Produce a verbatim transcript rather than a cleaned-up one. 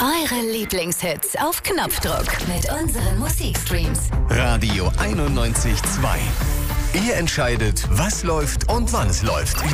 Eure Lieblingshits auf Knopfdruck mit unseren Musikstreams. Radio einundneunzig Komma zwei. Ihr entscheidet, was läuft und wann es läuft.